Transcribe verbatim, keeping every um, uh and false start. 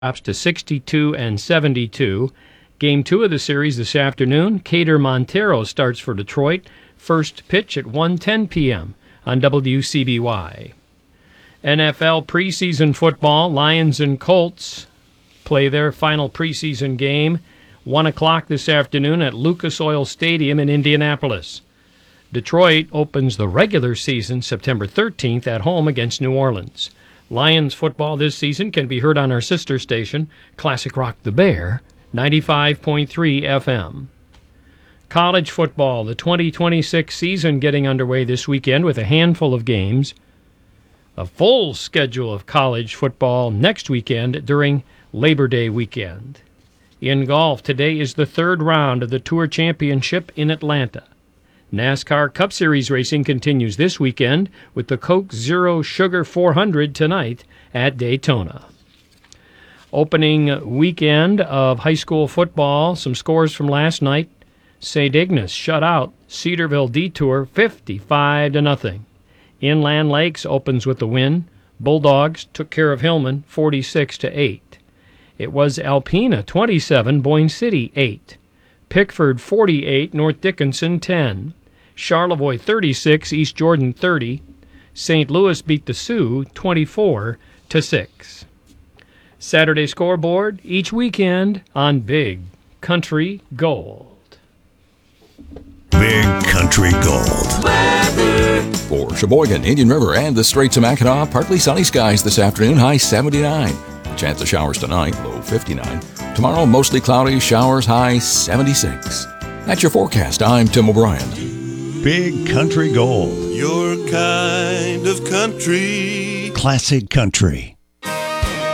drops to sixty-two and seventy-two. Game two of the series this afternoon, Cater Montero starts for Detroit. First pitch at one ten p.m. on W C B Y. N F L preseason football, Lions and Colts play their final preseason game, one o'clock this afternoon at Lucas Oil Stadium in Indianapolis. Detroit opens the regular season September thirteenth at home against New Orleans. Lions football this season can be heard on our sister station, Classic Rock the Bear, ninety-five point three F M. College football, the twenty twenty-six season getting underway this weekend with a handful of games. A full schedule of college football next weekend during Labor Day weekend. In golf, today is the third round of the Tour Championship in Atlanta. NASCAR Cup Series racing continues this weekend with the Coke Zero Sugar four hundred tonight at Daytona. Opening weekend of high school football, some scores from last night. Saint Ignace shut out Cedarville Detour fifty-five to nothing. Inland Lakes opens with the win. Bulldogs took care of Hillman forty-six to eight. It was Alpena twenty-seven, Boyne City eight. Pickford forty-eight, North Dickinson ten. Charlevoix thirty-six, East Jordan thirty. Saint Louis beat the Sioux twenty-four to six. Saturday scoreboard each weekend on Big Country Gold. Big Country Gold. Weather. For Sheboygan, Indian River, and the Straits of Mackinac, partly sunny skies this afternoon, high seventy-nine. Chance of showers tonight, low fifty-nine. Tomorrow, mostly cloudy, showers, high seventy-six. That's your forecast. I'm Tim O'Brien. Big Country Gold. Your kind of country. Classic Country.